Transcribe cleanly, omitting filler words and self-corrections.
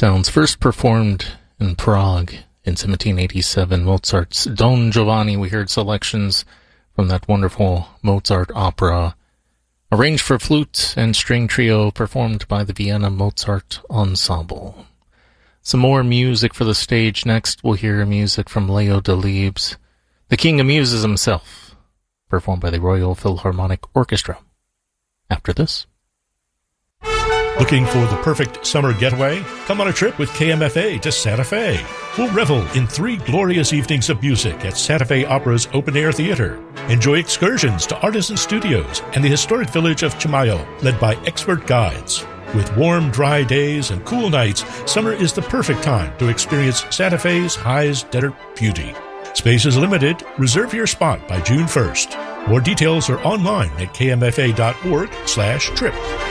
Sounds first performed in Prague in 1787. Mozart's Don Giovanni. We heard selections from that wonderful Mozart opera, arranged for flute and string trio, performed by the Vienna Mozart Ensemble. Some more music for the stage. Next, we'll hear music from Leo Delibes, The King Amuses Himself, performed by the Royal Philharmonic Orchestra. After this. Looking for the perfect summer getaway? Come on a trip with KMFA to Santa Fe. We'll revel in 3 glorious evenings of music at Santa Fe Opera's open-air theater. Enjoy excursions to Artisan Studios and the historic village of Chimayo, led by expert guides. With warm, dry days and cool nights, summer is the perfect time to experience Santa Fe's highest desert beauty. Space is limited. Reserve your spot by June 1st. More details are online at kmfa.org/trip.